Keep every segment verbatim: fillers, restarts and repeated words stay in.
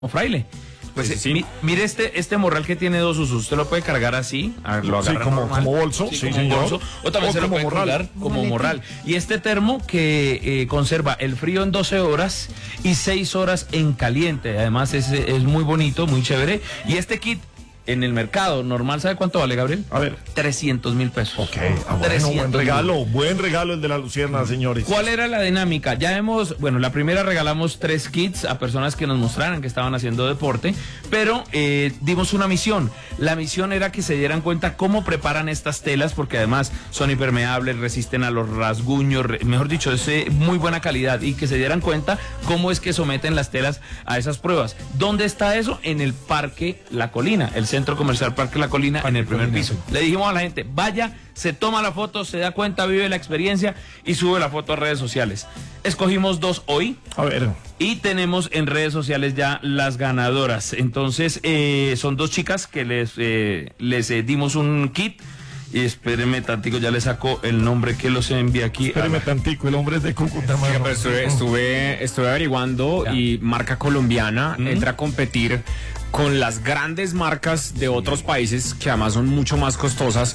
fraile. Pues sí, sí. Mi, mire este este morral que tiene dos usos. Usted lo puede cargar así, lo agarra sí, como, normal, como bolso, sí, sí, como señor. bolso, o también O se lo como puede morral. colgar como morral. Y este termo que eh, conserva el frío en doce horas y seis horas en caliente. Además es, es muy bonito, muy chévere. Y este kit en el mercado normal, ¿sabe cuánto vale, Gabriel? A ver. trescientos mil pesos. Ok, ah, bueno, buen regalo, buen regalo el de la Lucierna, señores. ¿Cuál era la dinámica? Ya hemos, bueno, la primera regalamos tres kits a personas que nos mostraran que estaban haciendo deporte, pero eh, dimos una misión. La misión era que se dieran cuenta cómo preparan estas telas, porque además son impermeables, resisten a los rasguños, re, mejor dicho, es eh, muy buena calidad, y que se dieran cuenta cómo es que someten las telas a esas pruebas. ¿Dónde está eso? En el Parque La Colina, el Centro Comercial Parque La Colina, Parque en el primer Colina. piso. Le dijimos a la gente, vaya, se toma la foto, se da cuenta, vive la experiencia y sube la foto a redes sociales. Escogimos dos hoy. A ver. Y tenemos en redes sociales ya las ganadoras. Entonces, eh, son dos chicas que les, eh, les eh, dimos un kit. Y espéreme tantico, ya le saco el nombre que los envía aquí. Espéreme tantico, el hombre es de Cúcuta. Sí, pero estuve, estuve, estuve averiguando ya. Y marca colombiana mm-hmm. entra a competir con las grandes marcas de sí. otros países que además son mucho más costosas.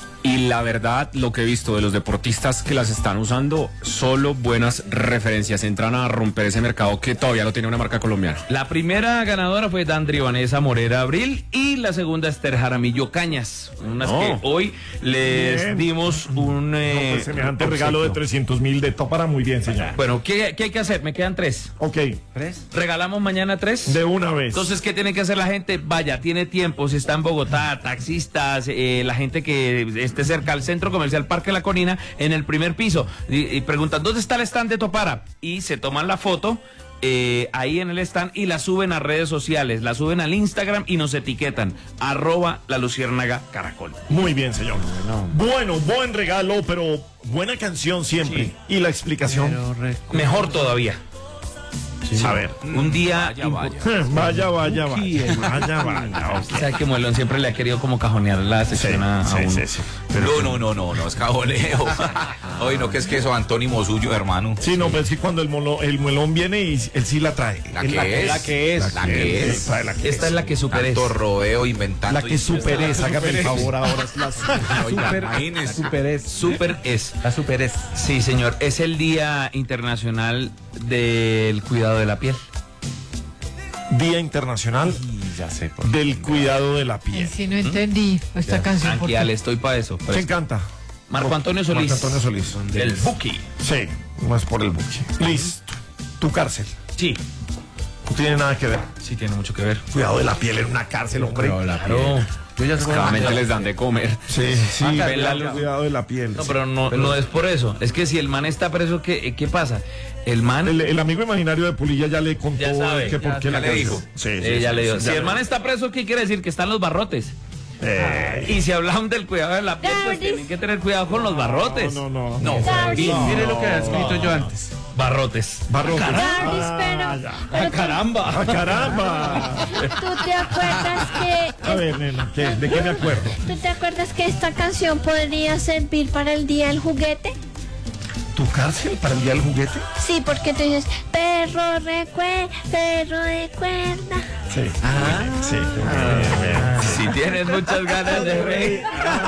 Y la verdad, lo que he visto de los deportistas que las están usando, solo buenas referencias. Entran a romper ese mercado que todavía no tiene una marca colombiana. La primera ganadora fue Dandri Vanessa Morera Abril y la segunda Esther Jaramillo Cañas. Unas oh. que hoy les bien. dimos un... Eh, no, pues semejante regalo de trescientos mil de Topara, muy bien, señor. Bueno, ¿qué, ¿qué hay que hacer? Me quedan tres. Ok. ¿Tres? ¿Regalamos mañana tres? De una vez. Entonces, ¿qué tiene que hacer la gente? Vaya, tiene tiempo, si está en Bogotá, taxistas, eh, la gente que esté cerca al Centro Comercial Parque La Colina, en el primer piso, y, y preguntan, ¿dónde está el stand de Topara? Y se toman la foto eh, ahí en el stand y la suben a redes sociales, la suben al Instagram y nos etiquetan, arroba la Luciérnaga Caracol. Muy bien, señor. Bueno, bueno buen regalo, pero buena canción siempre. Sí. Y la explicación. Mejor todavía. Sí. A ver, un día vaya, vaya, vaya, vaya, vaya, vaya, vaya. Okay. ¿Sabe que Muelón siempre le ha querido como cajonear la sección sí, a, sí, a uno? Sí, sí. Pero no, no, no, no, no es cajoneo. Oye, no, que es que eso antónimo suyo, hermano. Sí, no, pero es que cuando el, molo, el Muelón viene y él sí la trae. ¿La que, la es? La que es. La que es. La que es. Esta es la que super es. Tanto rodeo inventando. La que super es, hágame el favor ahora. Es la super es. Super es. Super es. La super es. Sí, señor. Es el Día Internacional del Cuidado de la Piel. Día Internacional ya sé, del Cuidado de la Piel. Sí, no entendí ¿Mm? esta ya. canción. Tranquila, le estoy para eso. ¿Quién canta? Marco Antonio Solís. Marco Antonio Solís. El Buki. Sí, no es por el Buki. Listo. Tu cárcel. Sí. No tiene nada que ver. Sí, tiene mucho que ver. Cuidado de la piel en una cárcel, hombre. Claro. Yo ya seguramente les dan de comer. Sí, sí, ah, el cuidado de la piel. No, pero no, pero no es por eso. Es que si el man está preso, ¿qué, qué pasa? El man... El, el amigo imaginario de Pulilla ya le contó ya sabe, que por qué ya la le dijo. Sí, sí, sí, ya sí, le dijo. sí, si ya el man está preso, ¿qué quiere decir? Que están los barrotes. Eh. Y si hablamos del cuidado de la piel, pues tienen que tener cuidado con los barrotes. No, no, no. no. Y mire lo que había escrito yo antes. Barrotes. Barrotes. Ah, pero, ah, pero caramba. Ah, caramba. ¿Tú te acuerdas que... A ver, nena, ¿qué? ¿De qué me acuerdo? ¿Tú te acuerdas que esta canción podría servir para el Día del Juguete? ¿Tu cárcel para el Día del Juguete? Sí, porque tú dices, perro recuerda, perro recuerda. Sí. Ah, sí. Ah, si tienes muchas ganas de reír.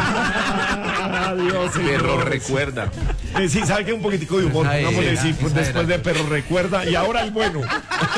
Adiós, perro recuerda. Eh, sí, sabe que un poquitico de humor. Pongámosle, sí, pues después de perro recuerda. Y ahora el bueno.